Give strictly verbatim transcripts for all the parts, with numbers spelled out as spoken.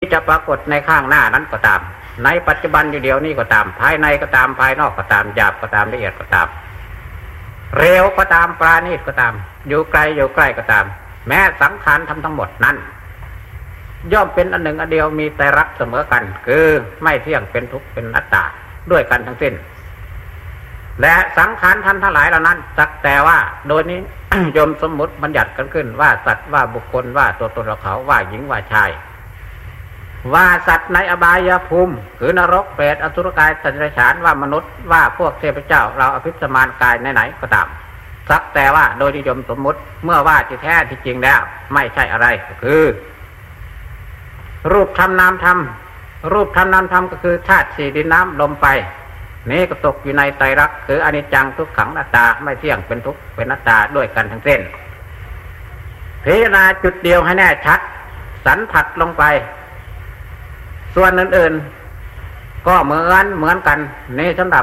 จะปรากฏในข้างหน้านั้นก็ตามในปัจจุบันอยู่เดียวนี้ก็ตามภายในก็ตามภายนอกก็ตามหยาบก็ตามละเอียดก็ตามเร็วก็ตามปราณีตก็ตามอยู่ไกลอยู่ใกล้ก็ตามแม้สังขารทำทั้งหมดนั้นย่อมเป็นอันหนึ่งอันเดียวมีแต่รักเสมอกันคือไม่เที่ยงเป็นทุกข์เป็นอนัตตาด้วยกันทั้งสิ้นและสังขารท่านทั้งหลายเหล่านั้นสักแต่ว่าโดยนี้ ยมสมมุติบัญญัติกันขึ้นว่าสัตว์ว่าบุคคลว่าตัวตนเราเขาว่าหญิงว่าชายว่าสัตว์ในอบายภูมิคือนรกเปรตอสุรกายสัตว์เดรัจฉานว่ามนุษย์ว่าพวกเทพเจ้าเราอภิสมานกายไหนๆก็ตามสักแต่ว่าโดยนิยมสมมุติเมื่อว่าที่แท้ที่จริงแล้วไม่ใช่อะไรก็คือรูปธรรมนามธรรมรูปธรรมนามธรรมก็คือธาตุสี่ดินน้ำลมไฟนี้ก็ตกอยู่ในไตรลักษณ์คืออนิจจังทุกขังอนัตตาไม่เที่ยงเป็นทุกข์เป็นอนัตตาด้วยกันทั้งสิ้นพิจารณาจุดเดียวให้แน่ชัดสันผัสลงไปส่วนอื่นๆก็เหมือนเหมือนกันนี่สำหรับ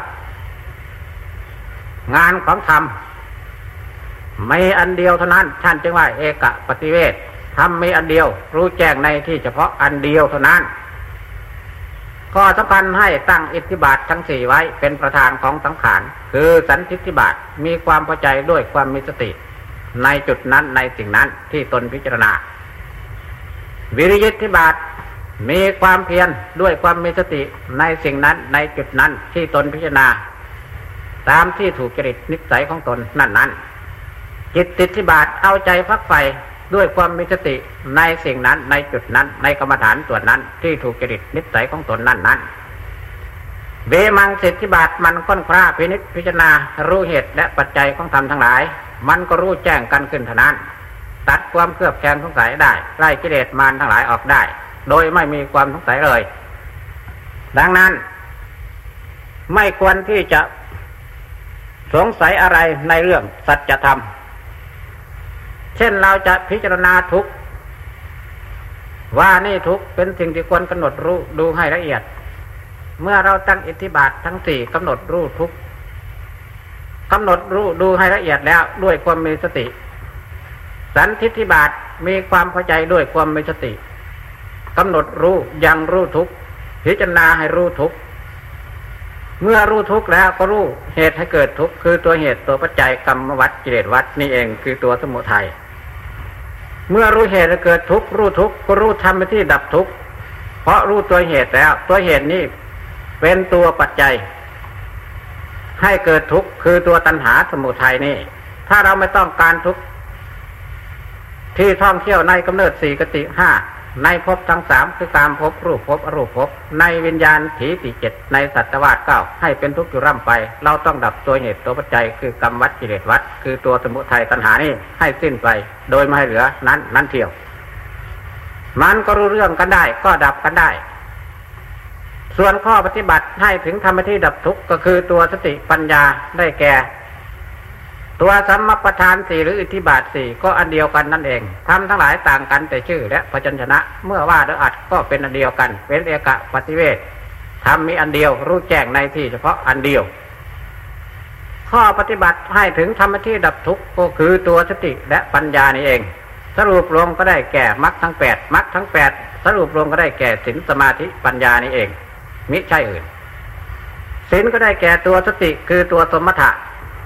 งานของธรรมไม่อันเดียวเท่านั้นท่านจึงว่าเอกปฏิเวทธรรมมีอันเดียวรู้แจ้งในที่เฉพาะอันเดียวเท่านั้นข้อสำคัญให้ตั้งอิทธิบาททั้งสี่ไว้เป็นประธานของสังขารคือสันทิฏฐิบาทมีความพอใจด้วยความมีสติในจุดนั้นในสิ่งนั้นที่ตนพิจารณาวิริยิทธิบาทมีความเพียรด้วยความมีสติในสิ่งนั้นในจุดนั้นที่ตนพิจารณาตามที่ถูกจริตนิสัยของตนนั่นนั้นจิตติทธิบาทเอาใจพักใฝ่ด้วยความมีสติในสิ่งนั้นในจุดนั้นในกรรมฐานส่วนนั้นที่ถูกจริตนิสัยของตนนั่นนั้นเวมังสิทธิบาทมันค้นคว้าพินิจพิจารณารู้เหตุและปัจจัยของธรรมทั้งหลายมันก็รู้แจ้งกันขึ้นเท่านั้นตัดความเครือบแคลงสงสัยได้ไล่กิเลสมารทั้งหลายออกได้โดยไม่มีความสงสัยเลยดังนั้นไม่ควรที่จะสงสัยอะไรในเรื่องสัจธรรมเช่นเราจะพิจารณาทุกข์ว่านี่ทุกข์เป็นสิ่งที่ควรกำหนดรู้ดูให้ละเอียดเมื่อเราตั้งอิทธิบาททั้งสี่กำหนดรู้ทุกข์กำหนดรู้ดูให้ละเอียดแล้วด้วยความมีสติสันทิฏฐิบาทมีความพอใจด้วยความมีสติกำหนดรู้ยังรู้ทุกข์พิจารณาให้รู้ทุกข์เมื่อรู้ทุกข์แล้วก็รู้เหตุให้เกิดทุกข์คือตัวเหตุตัวปัจจัยกรรมวัฏกิเลสวัฏนี่เองคือตัวสมุทัยเมื่อรู้เหตุให้เกิดทุกข์รู้ทุกข์ก็รู้ธรรมที่ดับทุกข์เพราะรู้ตัวเหตุแล้วตัวเหตุนี้เป็นตัวปัจจัยให้เกิดทุกข์คือตัวตัณหาสมุทัยนี่ถ้าเราไม่ต้องการทุกข์ที่ท่องเที่ยวในกำเนิดสี่กติห้าในภพทั้งสามคือการภพรูปภพอรูปภพในวิญญาณถีติเจ็ดในสัตวาสเก้าให้เป็นทุกข์อยู่ร่ำไปเราต้องดับตัวเหตุตัวปัจจัยคือกรรมวัฏกิเลสวัฏคือตัวสมุทัยตัณหานี่ให้สิ้นไปโดยไม่ให้เหลือนั้นนั้นเที่ยวมันก็รู้เรื่องกันได้ก็ดับกันได้ส่วนข้อปฏิบัติให้ถึงธรรมที่ดับทุกข์ก็คือตัวสติปัญญาได้แก่ตัวสัมมัปปทานสี่หรืออิทธิบาทสี่ก็อันเดียวกันนั่นเองทำทั้งหลายต่างกันแต่ชื่อและพยัญชนะเมื่อว่าโดยอัดก็เป็นอันเดียวกันเป็นเอกปฏิเวททำมีอันเดียวรู้แจ้งในที่เฉพาะอันเดียวข้อปฏิบัติให้ถึงธรรมที่ดับทุกข์ก็คือตัวสติและปัญญานี่เองสรุปรวมก็ได้แก่มรรคทั้งแปดมรรคทั้งแปดสรุปรวมก็ได้แก่ศีลสมาธิปัญญานี่เองมิใช่อื่นศีลก็ได้แก่ตัวสติคือตัวสมถะ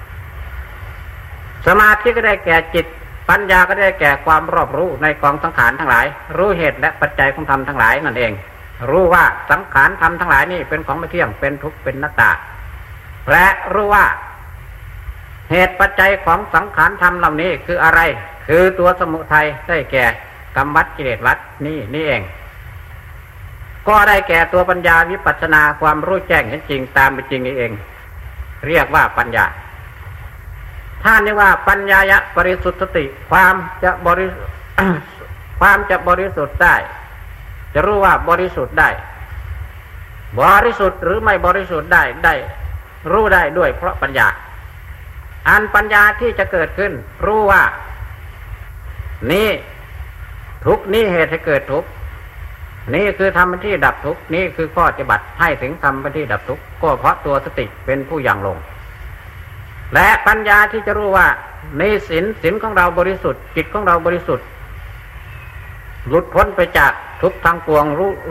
สมาธิก็ได้แก่จิตปัญญาก็ได้แก่ความรอบรู้ในกองสังขารทั้งหลายรู้เหตุและปัจจัยของธรรมทั้งหลายนั่นเองรู้ว่าสังขารธรรมทั้งหลายนี่เป็นของไม่เที่ยงเป็นทุกข์เป็นอนัตตาและรู้ว่าเหตุปัจจัยของสังขารธรรมเหล่านี้คืออะไรคือตัวสมุทัยได้แก่กรรมวัฏกิเลสวัฏนี่นี่เองก็ได้แก่ตัวปัญญาวิปัสสนาความรู้แจ้งเห็นจริงตามเป็นจริงนี่เองเรียกว่าปัญญาท่านเรียกว่าปัญญายะบริสุทธิติความจะบริ ความจะบริสุทธิ์ได้จะรู้ว่าบริสุทธิ์ได้บริสุทธิ์หรือไม่บริสุทธิ์ได้ได้รู้ได้ด้วยเพราะปัญญาอันปัญญาที่จะเกิดขึ้นรู้ว่านี่ทุกข์นี้เหตุให้เกิดทุกข์นี่คือธรรมที่ดับทุกข์นี่คือข้อปฏิบัติให้ถึงธรรมที่ดับทุกข์ก็เพราะตัวสติเป็นผู้ยังลงและปัญญาที่จะรู้ว่าในศีลศีลของเราบริสุทธิ์จิตของเราบริสุทธิ์หลุดพ้นไปจากทุกข์ทั้งปวงรู้